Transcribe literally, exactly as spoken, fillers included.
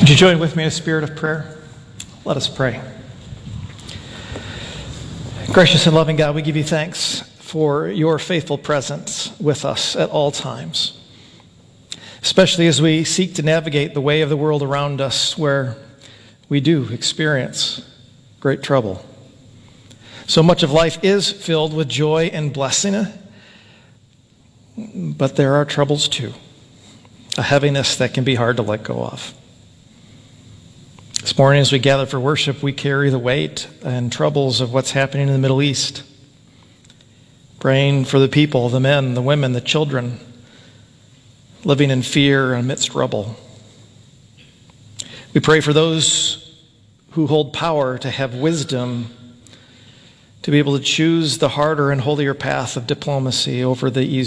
Would you join with me in a spirit of prayer? Let us pray. Gracious and loving God, we give you thanks for your faithful presence with us at all times, especially as we seek to navigate the way of the world around us where we do experience great trouble. So much of life is filled with joy and blessing, but there are troubles too, a heaviness that can be hard to let go of. This morning as we gather for worship, we carry the weight and troubles of what's happening in the Middle East, praying for the people, the men, the women, the children, living in fear amidst rubble. We pray for those who hold power to have wisdom to be able to choose the harder and holier path of diplomacy over the easier.